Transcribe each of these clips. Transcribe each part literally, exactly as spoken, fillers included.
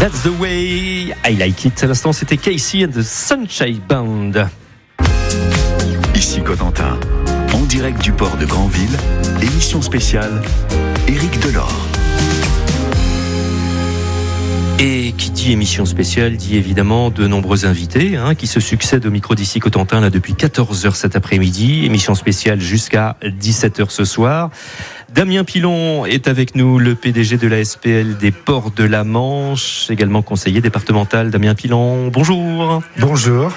That's the way I like it. À l'instant, c'était Casey and the Sunshine Band. Ici Cotentin, en direct du port de Granville, émission spéciale, Éric Delort. Et qui dit émission spéciale dit évidemment de nombreux invités hein, qui se succèdent au micro d'Ici Cotentin là depuis quatorze heures cet après-midi. Émission spéciale jusqu'à dix-sept heures ce soir. Damien Pilon est avec nous, le P D G de la S P L des Ports de la Manche, également conseiller départemental. Damien Pilon, bonjour. Bonjour.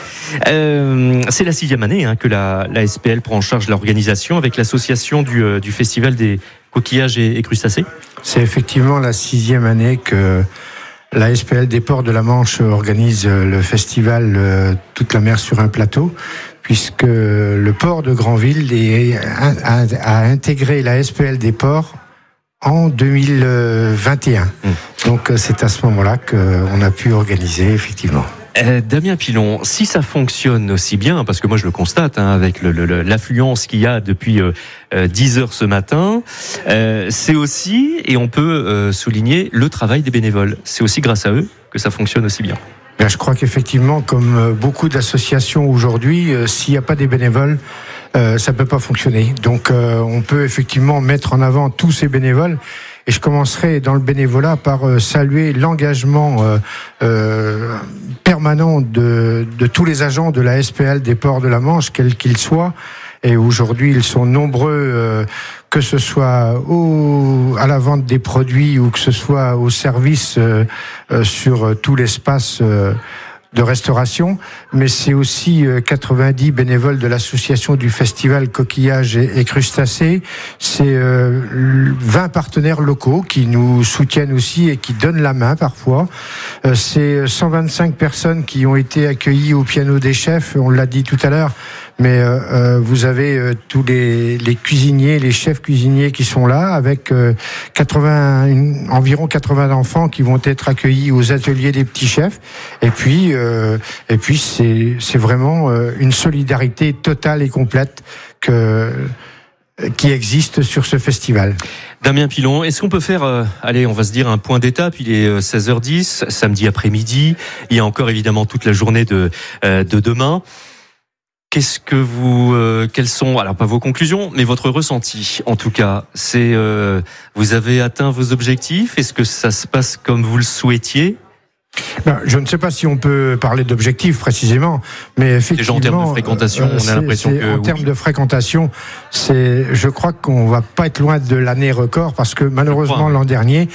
Euh, c'est la sixième année hein, que la, la S P L prend en charge l'organisation avec l'association du, euh, du Festival des coquillages et, et crustacés. C'est effectivement la sixième année que la S P L des Ports de la Manche organise le festival euh, Toute la mer sur un plateau, puisque le port de Granville est, a, a intégré la S P L des Ports en deux mille vingt et un. Mmh. Donc c'est à ce moment-là qu'on a pu organiser effectivement. Euh, Damien Pilon, si ça fonctionne aussi bien, parce que moi je le constate hein, avec le, le, l'affluence qu'il y a depuis euh, euh, dix heures ce matin, euh, c'est aussi, et on peut euh, souligner, le travail des bénévoles. C'est aussi grâce à eux que ça fonctionne aussi bien. Ben, je crois qu'effectivement, comme beaucoup d'associations aujourd'hui, euh, s'il n'y a pas des bénévoles, euh, ça ne peut pas fonctionner. Donc euh, on peut effectivement mettre en avant tous ces bénévoles. Et je commencerai dans le bénévolat par euh, saluer l'engagement euh, euh, permanent de, de tous les agents de la S P L des Ports de la Manche, quels qu'ils soient. Et aujourd'hui, ils sont nombreux, euh, que ce soit au, à la vente des produits ou que ce soit au service euh, euh, sur tout l'espace euh, de restauration, mais c'est aussi quatre-vingt-dix bénévoles de l'association du festival coquillages et, et crustacés. C'est euh, vingt partenaires locaux qui nous soutiennent aussi et qui donnent la main parfois. Euh, c'est cent vingt-cinq personnes qui ont été accueillies au piano des chefs, on l'a dit tout à l'heure, mais euh, euh, vous avez euh, tous les, les cuisiniers, les chefs cuisiniers qui sont là, avec euh, quatre-vingts, une, environ quatre-vingts enfants qui vont être accueillis aux ateliers des petits chefs. Et puis, euh, et puis c'est, c'est vraiment euh, une solidarité totale et complète que, qui existe sur ce festival. Damien Pilon, est-ce qu'on peut faire, euh, allez, on va se dire un point d'étape. Il est seize heures dix, samedi après-midi. Il y a encore évidemment toute la journée de, euh, de demain. Qu'est-ce que vous, euh, quelles sont, alors pas vos conclusions, mais votre ressenti en tout cas, c'est, euh, vous avez atteint vos objectifs? Est-ce que ça se passe comme vous le souhaitiez? Ben, je ne sais pas si on peut parler d'objectifs précisément, mais effectivement, déjà en termes de fréquentation, euh, on a l'impression que en oui. termes de fréquentation, c'est, je crois qu'on va pas être loin de l'année record parce que malheureusement crois, l'an dernier,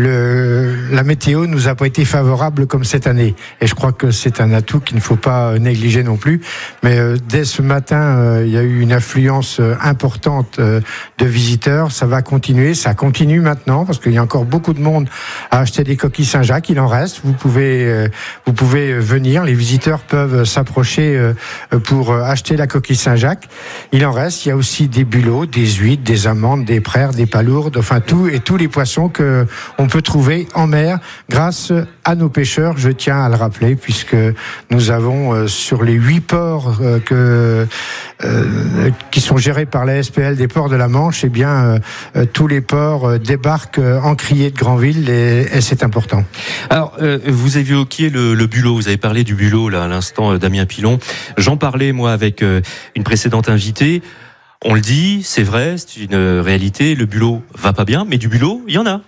le, la météo nous a pas été favorable comme cette année, et je crois que c'est un atout qu'il ne faut pas négliger non plus. Mais euh, dès ce matin, euh, il y a eu une affluence euh, importante euh, de visiteurs. Ça va continuer, ça continue maintenant parce qu'il y a encore beaucoup de monde à acheter des coquilles Saint-Jacques. Il en reste. Vous pouvez Vous, vous pouvez venir, les visiteurs peuvent s'approcher pour acheter la coquille Saint-Jacques. Il en reste, il y a aussi des bulots, des huîtres, des amandes, des prères, des palourdes, enfin tout et tous les poissons que on peut trouver en mer grâce à nos pêcheurs, je tiens à le rappeler, puisque nous avons sur les huit ports que, euh, qui sont gérés par la S P L des Ports de la Manche, eh bien euh, tous les ports débarquent encriers de Granville et, et c'est important. Alors, euh, vous évoquiez le, le bulot, vous avez parlé du bulot là à l'instant, euh, Damien Pilon. J'en parlais moi avec euh, une précédente invitée. On le dit, c'est vrai, c'est une réalité. Le bulot va pas bien, mais du bulot, il y en a.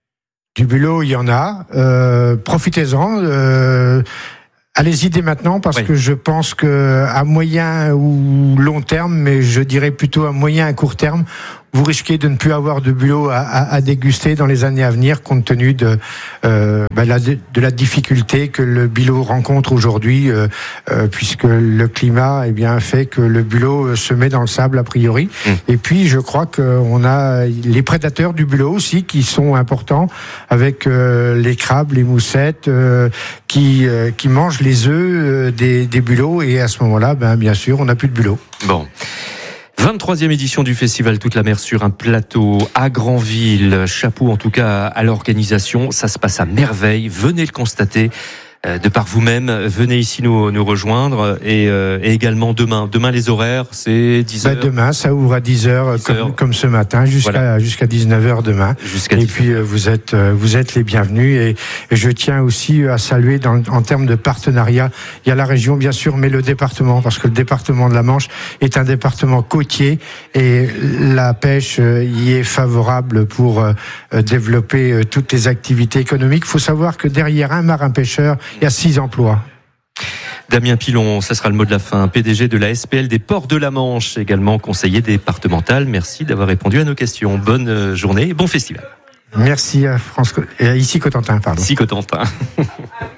Du bulot, il y en a. Euh, profitez-en. Euh, allez-y dès maintenant parce oui. que je pense que à moyen ou long terme, mais je dirais plutôt à moyen et court terme, vous risquez de ne plus avoir de bulot à, à, à déguster dans les années à venir, compte tenu de, euh, ben la, de la difficulté que le bulot rencontre aujourd'hui, euh, euh, puisque le climat eh bien, fait que le bulot se met dans le sable a priori. Mmh. Et puis, je crois qu'on a les prédateurs du bulot aussi qui sont importants, avec euh, les crabes, les moussettes, euh, qui, euh, qui mangent les œufs euh, des, des bulots. Et à ce moment-là, ben, bien sûr, on n'a plus de bulot. Bon. vingt-troisième édition du festival Toute la mer sur un plateau à Granville. Chapeau en tout cas à l'organisation. Ça se passe à merveille. Venez le constater. de par vous-même, venez ici nous, nous rejoindre et, euh, et également demain. Demain, les horaires, c'est dix heures. Bah demain, ça ouvre à dix heures, dix heures. Comme, comme ce matin, jusqu'à voilà. jusqu'à dix-neuf heures demain. Jusqu'à et puis, vous êtes, vous êtes les bienvenus. Et, et je tiens aussi à saluer, dans, en termes de partenariat, il y a la région, bien sûr, mais le département, parce que le département de la Manche est un département côtier et la pêche y est favorable pour euh, développer euh, toutes les activités économiques. Il faut savoir que derrière un marin-pêcheur, il y a six emplois. Damien Pilon, ça sera le mot de la fin, P D G de la S P L des Ports de la Manche, également conseiller départemental. Merci d'avoir répondu à nos questions. Bonne journée et bon festival. Merci à France, ici Cotentin, pardon. Ici Cotentin.